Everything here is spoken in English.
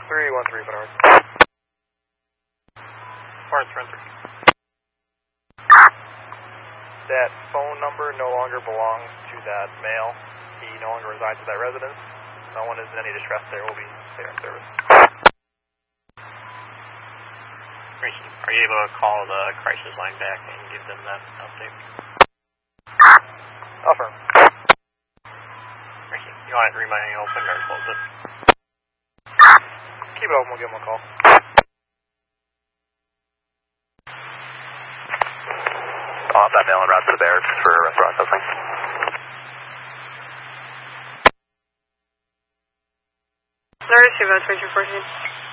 313 Bernard. Barnes, run 3. That phone number no longer belongs to that male. He no longer resides at that residence. No one is in any distress there. Will be there in service. Are you able to call the crisis line back and give them that update? Affirm. You want it to remain open or close it? Keep it open, we'll give him a call. I'll have that mail en route to the barracks for processing. There is 2 votes, 14.